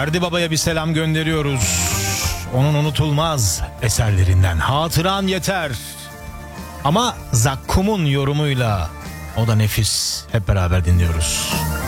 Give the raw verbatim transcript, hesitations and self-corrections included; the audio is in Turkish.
Ferdi Baba'ya bir selam gönderiyoruz. Onun unutulmaz eserlerinden hatıran yeter. Ama Zakkum'un yorumuyla, o da nefis. Hep beraber dinliyoruz.